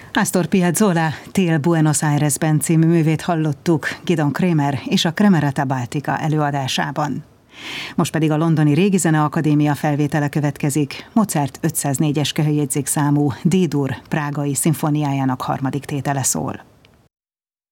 Astor Piazzolla Tél Buenos Airesben című művét hallottuk Gidon Kremer és a Kremerata Baltica előadásában. Most pedig a londoni Régizene Akadémia felvétele következik, Mozart 504-es kehelyjegyzékszámú D-dur prágai szimfóniájának harmadik tétele szól.